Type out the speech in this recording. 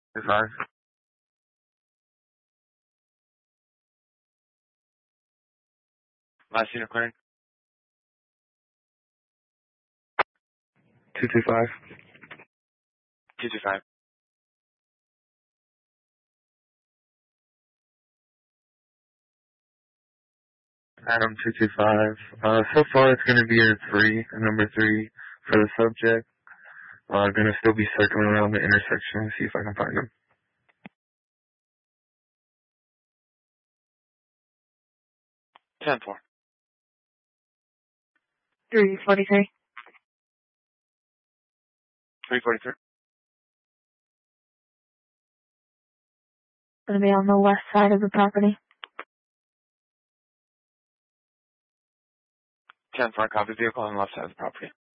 5. Last unit clearing. 225. 225. Adam 225. So far it's going to be a number 3 for the subject. I'm going to still be circling around the intersection and see if I can find him. 10-4. 343. 343. Gonna be on the west side of the property. 10-4, copy. Vehicle on the left side of the property.